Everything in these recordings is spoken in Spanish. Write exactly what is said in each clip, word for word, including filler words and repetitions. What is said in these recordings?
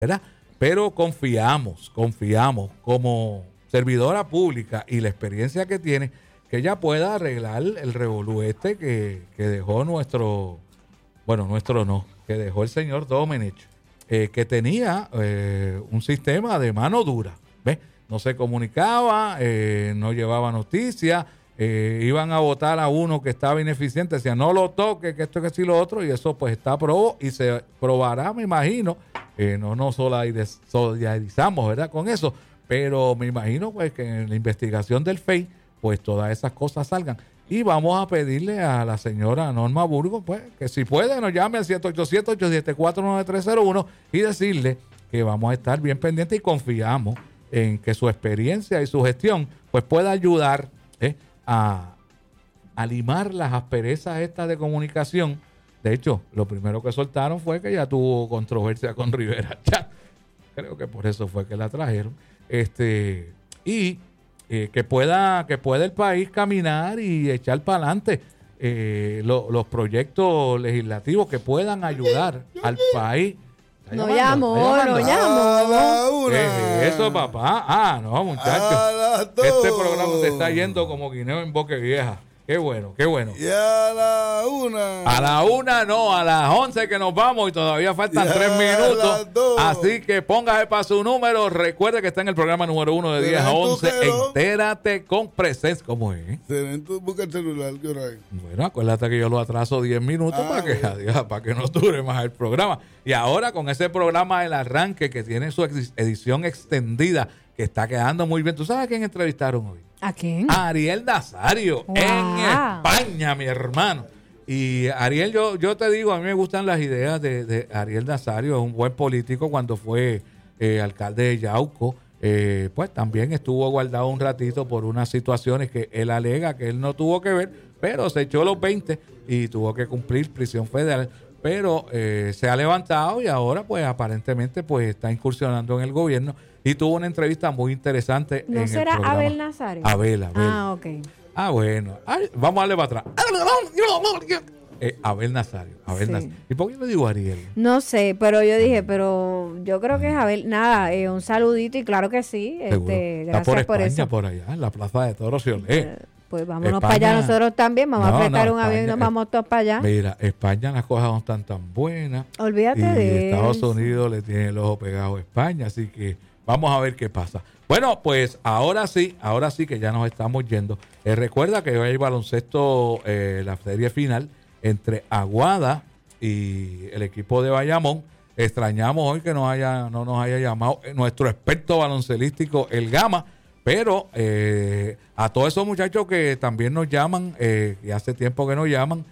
¿verdad? Pero confiamos, confiamos como servidora pública y la experiencia que tiene, que ella pueda arreglar el revolú este que, que dejó nuestro, bueno, nuestro no, que dejó el señor Domenech, eh, que tenía eh, un sistema de mano dura, ¿ves? No se comunicaba, eh, no llevaba noticias, eh, iban a votar a uno que estaba ineficiente, decían no lo toque, que esto, que sí, lo otro, y eso pues está aprobado y se probará, me imagino, eh, no nos solidarizamos, ¿verdad? Con eso, pero me imagino pues que en la investigación del F E I, pues todas esas cosas salgan. Y vamos a pedirle a la señora Norma Burgos, pues, que si puede nos llame al siete ocho siete, ocho siete cuatro, nueve tres cero uno y decirle que vamos a estar bien pendientes y confiamos en que su experiencia y su gestión pues pueda ayudar eh, a, a limar las asperezas estas de comunicación. De hecho, lo primero que soltaron fue que ya tuvo controversia con Rivera Chat. Creo que por eso fue que la trajeron. Este, y eh, que pueda, que pueda el país caminar y echar para adelante eh, lo, los proyectos legislativos que puedan ayudar al país. No llamó, no llamó. ¿Qué es eso, papá? Ah, no, muchachos. Este programa se está yendo como guineo en boque vieja. Qué bueno, qué bueno. Y a la una. A la una no, a las once que nos vamos y todavía faltan tres minutos. Así que póngase para su número. Recuerde que está en el programa número uno de diez a once. Entérate con presencia. ¿Cómo es? Busca el celular, ¿qué hora es? Bueno, acuérdate que yo lo atraso diez minutos ah, para, que, adiós, para que no dure más el programa. Y ahora con ese programa El Arranque que tiene su edición extendida, que está quedando muy bien. ¿Tú sabes a quién entrevistaron hoy? ¿A quién? A Ariel Nazario, wow. En España, mi hermano. Y Ariel, yo, yo te digo, a mí me gustan las ideas de, de Ariel Nazario, es un buen político. Cuando fue eh, alcalde de Yauco, eh, pues también estuvo guardado un ratito por unas situaciones que él alega que él no tuvo que ver, pero se echó los veinte y tuvo que cumplir prisión federal. Pero eh, se ha levantado y ahora pues aparentemente pues está incursionando en el gobierno y tuvo una entrevista muy interesante. ¿No en será el programa. Abel Nazario? Abel, Abel. Ah, ok. Ah, bueno. Ay, vamos a darle para atrás. Eh, Abel Nazario. Abel sí. Nazario. ¿Y por qué le digo Ariel? No sé, pero yo dije, pero yo creo que es Abel. Nada, eh, un saludito y claro que sí. Este, gracias Está por, por España, eso. por allá, en la Plaza de Toros. Eh, pues vámonos España, para allá nosotros también. Vamos no, a prestar no, un España, avión y nos vamos todos para allá. Mira, España las cosas no están tan buenas. Olvídate y de Estados eso. Unidos le tiene el ojo pegado a España, así que vamos a ver qué pasa. Bueno, pues ahora sí, ahora sí que ya nos estamos yendo. Eh, recuerda que hoy hay baloncesto, eh, la serie final entre Aguada y el equipo de Bayamón. Extrañamos hoy que no haya, no nos haya llamado nuestro experto baloncelístico, el Gama, pero eh, a todos esos muchachos que también nos llaman, eh, y hace tiempo que nos llaman,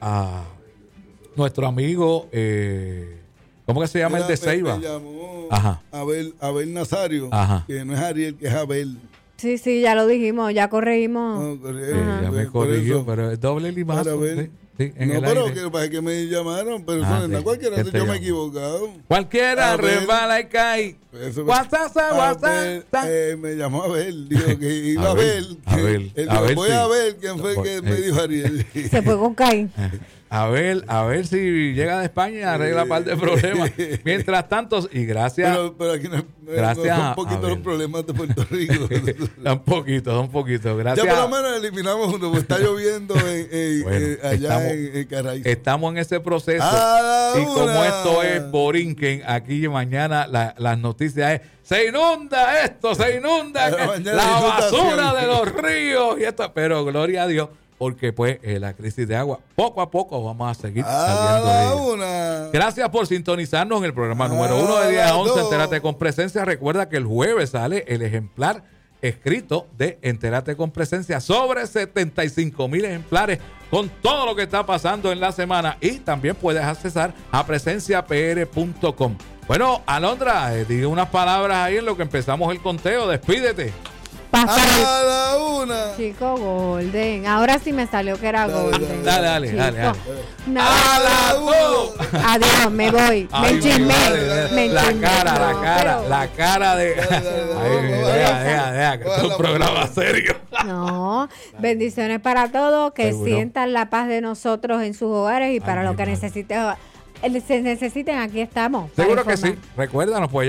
a nuestro amigo, eh, ¿cómo que se llama? Mira, el de Ceiba. Me llamó Ajá. Abel, Abel Nazario, Ajá. que no es Ariel, que es Abel. Sí, sí, ya lo dijimos, ya corregimos. No, corre, eh, ya me corrigió, pero es doble limazo. Sí, sí, en no, el pero aire. que para que me llamaron, pero ah, eso sí. no cualquiera, yo llamó? me he equivocado. Cualquiera resbala y cae. WhatsApp, WhatsApp. Eh, me llamó Abel, dijo que iba a ver. Abel, él Abel, voy sí. a ver quién fue el que eh. me dijo Ariel. Se fue con Caín. A ver, a ver si llega de España y arregla un par de problemas. Mientras tanto, y gracias. Pero, pero aquí no, gracias son un poquito los problemas de Puerto Rico. un poquito, un poquito. Gracias. Ya por lo menos eliminamos uno, porque está lloviendo en, en, bueno, en, allá estamos, en, en Caraíso. Estamos en ese proceso. Y como esto es Borinquen, aquí mañana la, las noticias es: se inunda esto, se inunda la, la basura de los ríos. Y esto, pero gloria a Dios. Porque pues eh, la crisis de agua, poco a poco vamos a seguir saliendo de ella. Una. Gracias por sintonizarnos en el programa ah, número uno de diez a once, Entérate con Presencia. Recuerda que el jueves sale el ejemplar escrito de Entérate con Presencia, sobre setenta y cinco mil ejemplares con todo lo que está pasando en la semana. Y también puedes accesar a presencia p r punto com. Bueno, Alondra, eh, diga unas palabras ahí en lo que empezamos el conteo. Despídete. Pasa a la una. Chico Golden. Ahora sí me salió que era dale, Golden. Dale, dale, Chico. dale, dale. No. A la dos. Adiós, me voy. Ay, me enchimé. Me la enchimé. cara, la No, cara, pero... la cara de. Dale, dale, Ay, vamos, deja, vamos. deja, deja, que es un programa serio. No, bendiciones para todos, que Seguro. sientan la paz de nosotros en sus hogares y para Ay, lo que madre. necesiten. se necesiten, aquí estamos. Seguro que sí. Recuérdanos, pues